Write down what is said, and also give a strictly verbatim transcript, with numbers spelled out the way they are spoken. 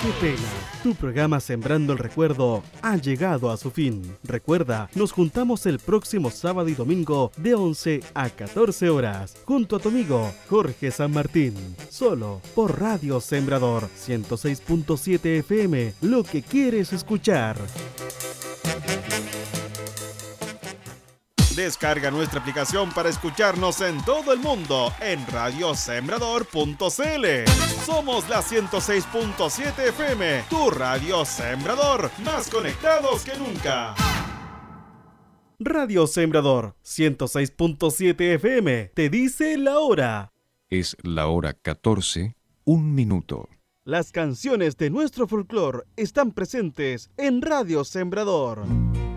Qué pena, tu programa Sembrando el Recuerdo ha llegado a su fin. Recuerda, nos juntamos el próximo sábado y domingo de once a catorce horas, junto a tu amigo Jorge San Martín, solo por Radio Sembrador ciento seis punto siete F M, lo que quieres escuchar. Descarga nuestra aplicación para escucharnos en todo el mundo en radio sembrador punto c l. Somos la ciento seis punto siete F M, tu radio Sembrador, más conectados que nunca. Radio Sembrador ciento seis punto siete F M te dice la hora. Es la hora catorce, un minuto. Las canciones de nuestro folclore están presentes en Radio Sembrador.